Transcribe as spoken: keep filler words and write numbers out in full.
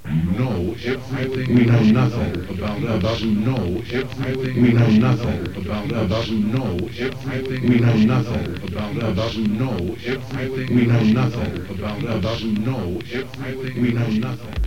know everything. We know nothing about about who know everything. We know nothing about about who know everything. We know nothing about about who know everything. We know nothing about about who know everything. We know nothing.